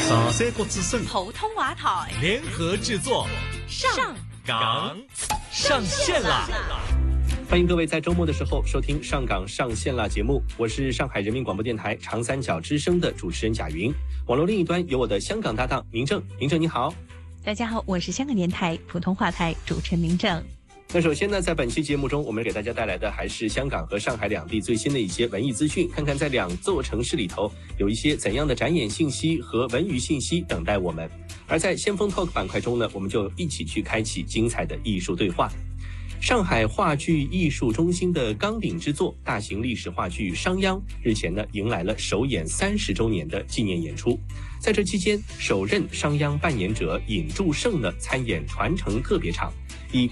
上山国之声普通话台联合制作， 上港上线啦！ 欢迎各位在周末的时候收听上港上线啦节目，我是上海人民广播电台长三角之声的主持人贾云，网络另一端有我的香港搭档明正。明正你好。 大家好，我是香港电台普通话台主持人明正。 那首先呢，在本期节目中，我们给大家带来的还是香港和上海两地最新的一些文艺资讯，看看在两座城市里头有一些怎样的展演信息和文娱信息等待我们。而在先锋 Talk 板块中呢，我们就一起去开启精彩的艺术对话。上海话剧艺术中心的钢鼎之作大型历史话剧《商鞅》日前呢迎来了首演30周年的纪念演出。在这期间，首任商鞅扮演者尹祝胜呢参演传承特别场，